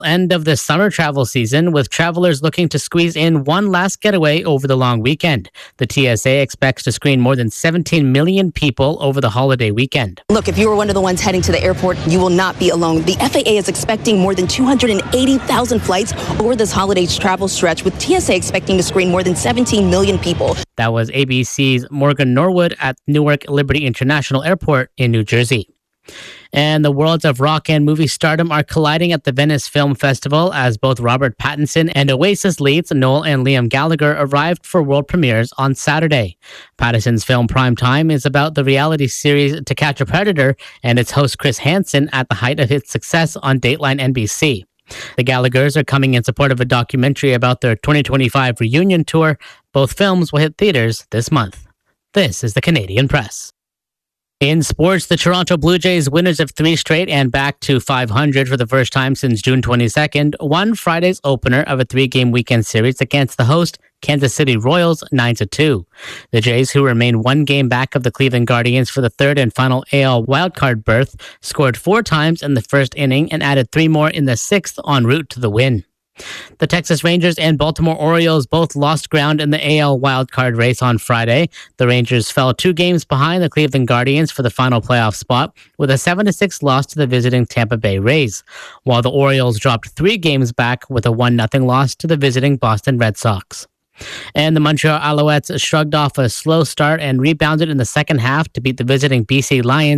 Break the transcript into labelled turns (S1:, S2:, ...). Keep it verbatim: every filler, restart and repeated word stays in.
S1: End of the summer travel season, with travelers looking to squeeze in one last getaway over the long weekend. The T S A expects to screen more than seventeen million people over the holiday weekend.
S2: Look, if you were one of the ones heading to the airport, you will not be alone. The F A A is expecting more than two hundred eighty thousand flights over this holiday travel stretch, with T S A expecting to screen more than seventeen million people.
S1: That was A B C's Morgan Norwood at Newark Liberty International Airport in New Jersey. And the worlds of rock and movie stardom are colliding at the Venice Film Festival as both Robert Pattinson and Oasis leads Noel and Liam Gallagher arrived for world premieres on Saturday. Pattinson's film Prime Time is about the reality series To Catch a Predator and its host Chris Hansen at the height of its success on Dateline N B C. The Gallaghers are coming in support of a documentary about their twenty twenty-five reunion tour. Both films will hit theaters this month. This is the Canadian Press. In sports, the Toronto Blue Jays, winners of three straight and back to five hundred for the first time since June twenty-second, won Friday's opener of a three-game weekend series against the host Kansas City Royals nine to two. The Jays, who remain one game back of the Cleveland Guardians for the third and final A L wildcard berth, scored four times in the first inning and added three more in the sixth en route to the win. The Texas Rangers and Baltimore Orioles both lost ground in the A L wildcard race on Friday. The Rangers fell two games behind the Cleveland Guardians for the final playoff spot with a seven to six loss to the visiting Tampa Bay Rays, while the Orioles dropped three games back with a one nothing loss to the visiting Boston Red Sox. And the Montreal Alouettes shrugged off a slow start and rebounded in the second half to beat the visiting B C Lions